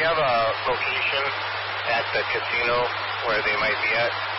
have a location at the casino where they might be at?